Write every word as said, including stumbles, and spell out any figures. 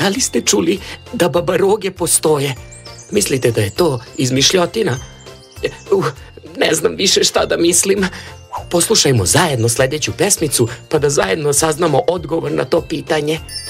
da li ste čuli da babaroge postoje? Mislite da je to izmišljotina? Uh, ne znam više šta da mislim. Poslušajmo zajedno sljedeću pesmicu pa da zajedno saznamo odgovor na to pitanje.